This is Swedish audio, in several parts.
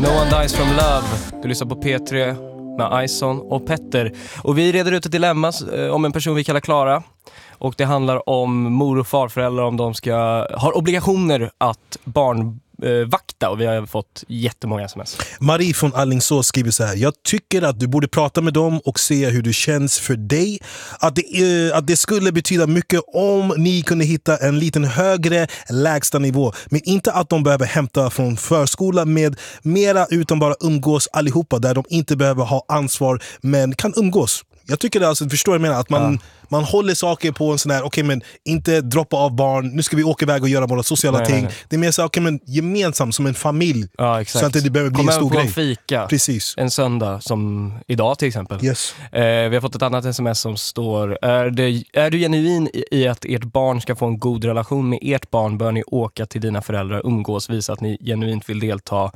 No One Dies From Love. Du lyssnar på P3 med Ison och Petter. Och vi reder ut ett dilemma om en person vi kallar Klara. Och det handlar om mor- och farföräldrar, om de har obligationer att barnvakta. Och vi har fått jättemånga sms. Marie från Alingsås skriver så här: jag tycker att du borde prata med dem och se hur det känns för dig. Att det skulle betyda mycket om ni kunde hitta en liten högre lägsta nivå. Men inte att de behöver hämta från förskola med mera, utan bara umgås allihopa där de inte behöver ha ansvar men kan umgås. Jag tycker det, alltså, förstår jag menar, att man håller saker på en sån här, okej, men inte droppa av barn, nu ska vi åka iväg och göra våra sociala ting. Nej. Det är mer så, okej, men gemensamt som en familj. Ja, exakt. Så att det behöver bli en stor grej. Kom på fika. Precis. En söndag, som idag till exempel. Yes. Vi har fått ett annat sms som står: Är du genuin i att ert barn ska få en god relation med ert barn, bör ni åka till dina föräldrar, umgås, visa att ni genuint vill delta.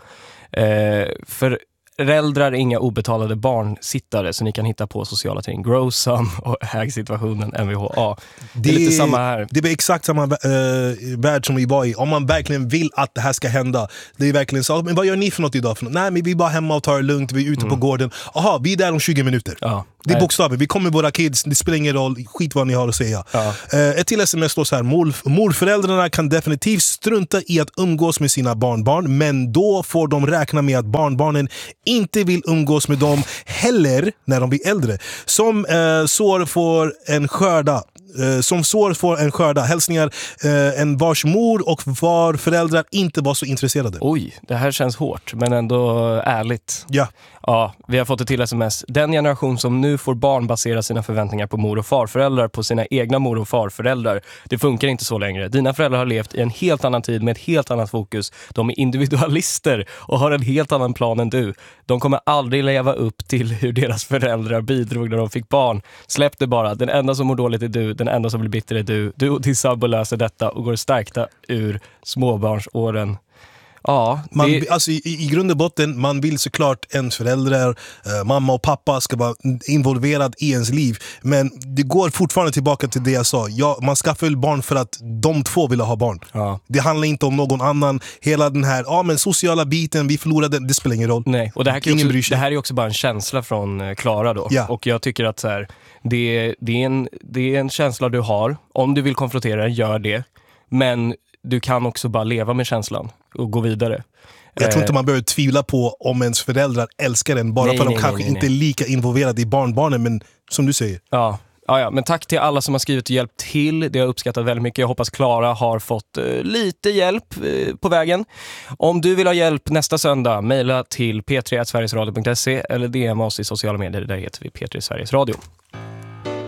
Föräldrar är inga obetalade barnsittare, så ni kan hitta på sociala ting. Grow some och äg situationen, MVHA. Det är lite samma här. Det är exakt samma värld som vi var i. Om man verkligen vill att det här ska hända. Det är verkligen så, men vad gör ni för något idag? Nej, men vi är bara hemma och tar det lugnt. Vi är ute på gården. Aha, vi är där om 20 minuter. Ja. Det är bokstäver. Vi kommer med våra kids. Det spelar ingen roll. Skit vad ni har att säga. Ja. Ett till sms står så här: morföräldrarna kan definitivt strunta i att umgås med sina barnbarn, men då får de räkna med att barnbarnen inte vill umgås med dem heller när de blir äldre. Som sår får en skörda. Hälsningar en vars mor och var föräldrar inte var så intresserade. Oj, det här känns hårt men ändå ärligt. Ja. Ja, vi har fått ett till sms. Den generation som nu får barn basera sina förväntningar på mor- och farföräldrar på sina egna mor- och farföräldrar. Det funkar inte så längre. Dina föräldrar har levt i en helt annan tid med ett helt annat fokus. De är individualister och har en helt annan plan än du. De kommer aldrig leva upp till hur deras föräldrar bidrog när de fick barn. Släpp det bara. Den enda som mår dåligt är du. Den enda som blir bitter är du. Du och din sambo löser detta och går stärkta ur småbarnsåren. Ja, alltså, i grund och botten, man vill såklart ens föräldrar, mamma och pappa ska vara involverad i ens liv. Men det går fortfarande tillbaka till det jag sa. Man skaffar väl barn för att de två vill ha barn. Ja. Det handlar inte om någon annan. Hela den här men sociala biten, vi förlorade, det spelar ingen roll. Nej, och det här är också bara en känsla från Klara då. Ja. Och jag tycker att så här, det är en känsla du har. Om du vill konfrontera, gör det. Men du kan också bara leva med känslan och gå vidare. Jag tror inte man behöver tvivla på om ens föräldrar älskar en bara för att de kanske inte är lika involverade i barnbarnen, men som du säger. Ja, men tack till alla som har skrivit och hjälpt till. Det har jag uppskattat väldigt mycket. Jag hoppas Klara har fått lite hjälp på vägen. Om du vill ha hjälp nästa söndag, mejla till p3@sverigesradio.se eller DM oss i sociala medier. Där heter vi P3 Sveriges Radio.